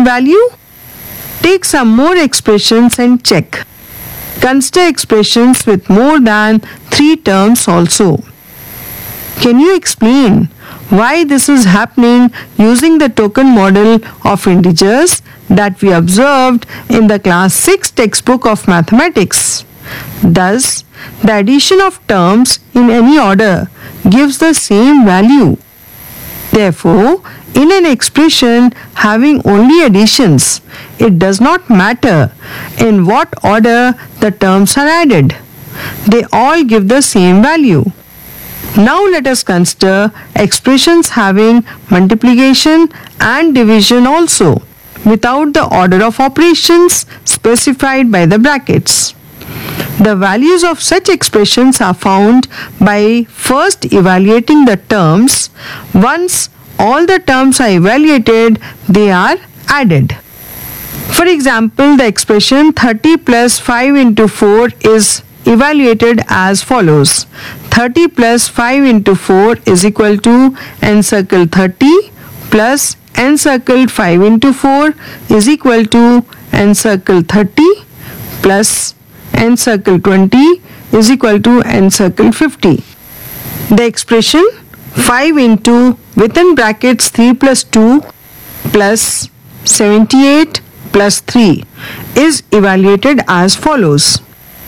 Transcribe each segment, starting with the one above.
value? Take some more expressions and check. Consider expressions with more than 3 terms also. Can you explain why this is happening using the token model of integers that we observed in the class 6 textbook of mathematics? Thus, the addition of terms in any order gives the same value. Therefore, in an expression having only additions, it does not matter in what order the terms are added. They all give the same value. Now let us consider expressions having multiplication and division also, without the order of operations specified by the brackets. The values of such expressions are found by first evaluating the terms. Once all the terms are evaluated, they are added. For example, the expression 30 plus 5 into 4 is evaluated as follows. 30 plus 5 into 4 is equal to encircle 30 plus encircled 5 into 4 is equal to encircle 30 plus encircle 20 is equal to encircle 50. The expression 5 into within brackets 3 plus 2 plus 78 plus 3 is evaluated as follows.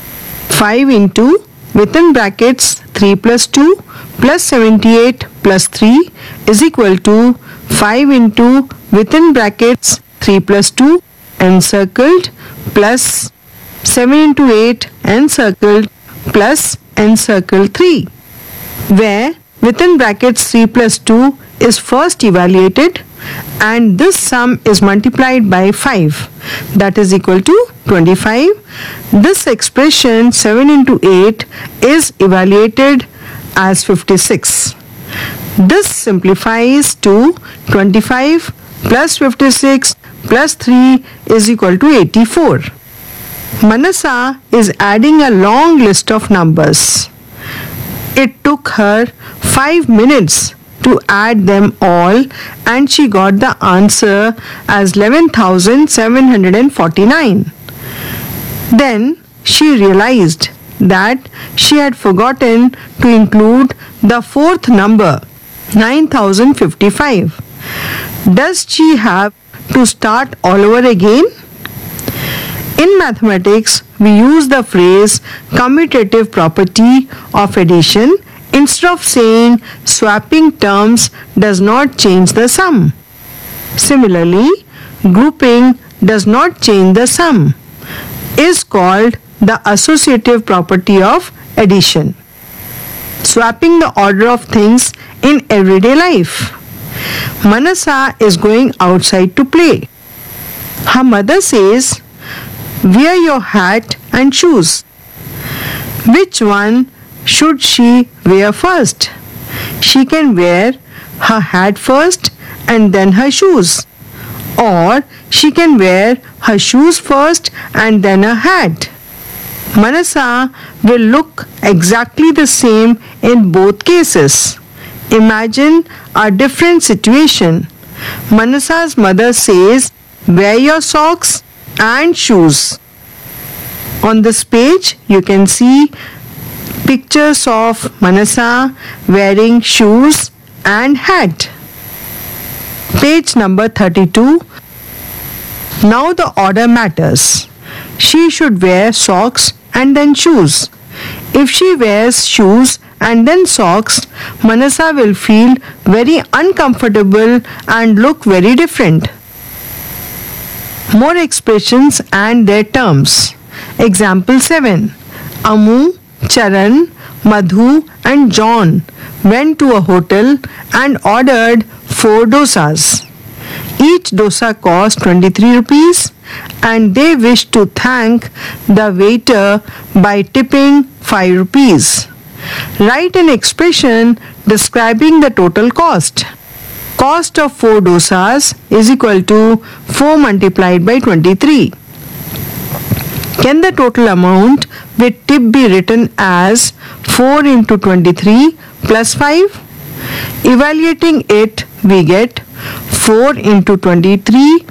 5 into within brackets 3 plus 2 plus 78 plus 3 is equal to 5 into within brackets 3 plus 2 encircled plus 7 into 8 encircled plus encircle 3, where within brackets 3 plus 2 is first evaluated and this sum is multiplied by 5, that is equal to 25. This expression 7 into 8 is evaluated as 56. This simplifies to 25 plus 56 plus 3 is equal to 84. Manasa is adding a long list of numbers. It took her 5 minutes to add them all and she got the answer as 11,749. Then she realized that she had forgotten to include the fourth number, 9,055. Does she have to start all over again? In mathematics, we use the phrase commutative property of addition instead of saying swapping terms does not change the sum. Similarly, grouping does not change the sum is called the associative property of addition. Swapping the order of things in everyday life. Manasa is going outside to play. Her mother says, "Wear your hat and shoes." Which one should she wear first? She can wear her hat first and then her shoes. Or she can wear her shoes first and then her hat. Manasa will look exactly the same in both cases. Imagine a different situation. Manasa's mother says, "Wear your socks and shoes." On this page, you can see pictures of Manasa wearing shoes and hat. Page number 32. Now the order matters. She should wear socks and then shoes. If she wears shoes and then socks, Manasa will feel very uncomfortable and look very different. More expressions and their terms. Example 7. Amu, Charan, Madhu and John went to a hotel and ordered 4 dosas. Each dosa cost 23 rupees and they wished to thank the waiter by tipping 5 rupees. Write an expression describing the total cost. Cost of 4 dosas is equal to 4 multiplied by 23. Can the total amount with tip be written as 4 into 23 plus 5? Evaluating it, we get 4 into 23